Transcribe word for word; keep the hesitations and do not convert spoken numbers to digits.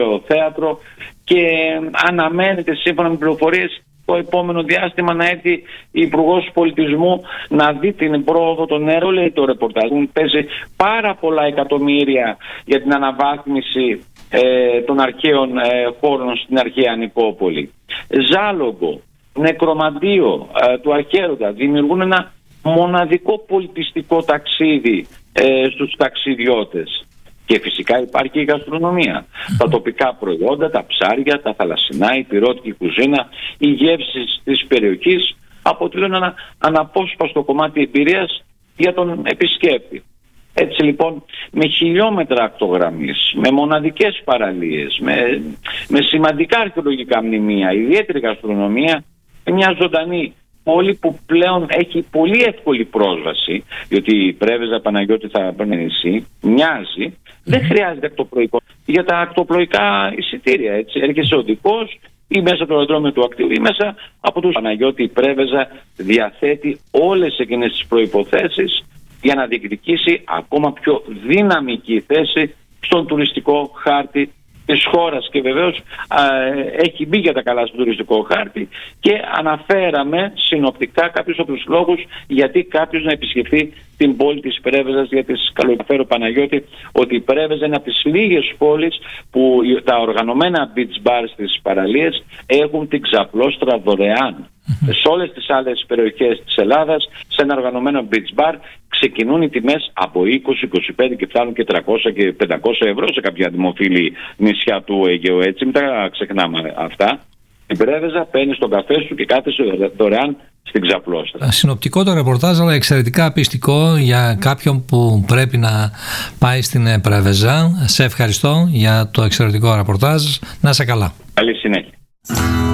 θέατρο και αναμένεται σύμφωνα με πληροφορίες το επόμενο διάστημα να έρθει η Υπουργός Πολιτισμού να δει την πρόοδο των έργων. Λέει το ρεπορτάζ. Έχουν πέσει πάρα πολλά εκατομμύρια για την αναβάθμιση ε, των αρχαίων ε, χώρων στην αρχαία Νικόπολη. Ζάλογκο, νεκρομαντίο ε, του Αρχαίροντα δημιουργούν ένα μοναδικό πολιτιστικό ταξίδι ε, στους ταξιδιώτες. Και φυσικά υπάρχει η γαστρονομία. Mm-hmm. Τα τοπικά προϊόντα, τα ψάρια, τα θαλασσινά, η πυρώτικη κουζίνα, οι γεύσεις της περιοχής αποτελούν ένα αναπόσπαστο κομμάτι εμπειρίας για τον επισκέπτη. Έτσι λοιπόν, με χιλιόμετρα ακτογραμμής, με μοναδικές παραλίες, με, με σημαντικά αρχαιολογικά μνημεία, ιδιαίτερη γαστρονομία, μια ζωντανή πόλη που πλέον έχει πολύ εύκολη πρόσβαση, διότι η Πρέβεζα Παναγιώτη θα παίρνει νησί, μοιάζει, mm-hmm. δεν χρειάζεται ακτοπλοϊκό για τα ακτοπλοϊκά εισιτήρια. Έτσι. Έρχεσαι οδικός ή μέσα από το αεροδρόμιο του Ακτίου ή μέσα από τους Παναγιώτη. Η Πρέβεζα διαθέτει όλες εκείνες τις προϋποθέσεις για να διεκδικήσει ακόμα πιο δυναμική θέση στον τουριστικό χάρτη της χώρας και βεβαίως α, έχει μπει για τα καλά στο τουριστικό χάρτη και αναφέραμε συνοπτικά κάποιους από τους λόγους γιατί κάποιος να επισκεφθεί την πόλη της Πρέβεζας. Γιατί καλοφέρω Παναγιώτη ότι η Πρέβεζα είναι από τις λίγες πόλεις που τα οργανωμένα beach bars στις παραλίες έχουν την ξαπλώστρα δωρεάν. Mm-hmm. Σε όλες τις άλλες περιοχές της Ελλάδας σε ένα οργανωμένο beach bar ξεκινούν οι τιμές από είκοσι, είκοσι πέντε και φτάνουν και τριακόσια και πεντακόσια ευρώ σε κάποια δημοφιλή νησιά του Αιγαίου. Έτσι, μην τα ξεχνάμε αυτά. Η Πρέβεζα παίρνει στον καφέ σου και κάθεσαι δωρεάν στην ξαπλώστρα. Συνοπτικό το ρεπορτάζ, αλλά εξαιρετικά πιστικό για κάποιον που πρέπει να πάει στην Πρέβεζα. Σε ευχαριστώ για το εξαιρετικό ρεπορτάζ. Να είσαι καλά. Καλή συνέχεια.